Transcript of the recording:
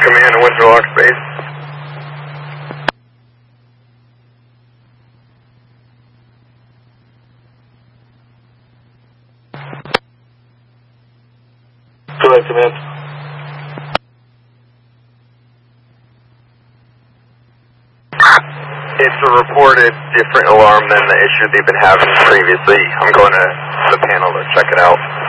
Command and Windsor Lock Space. Go ahead, Command. It's a reported different alarm than the issue they've been having previously. I'm going to the panel to check it out.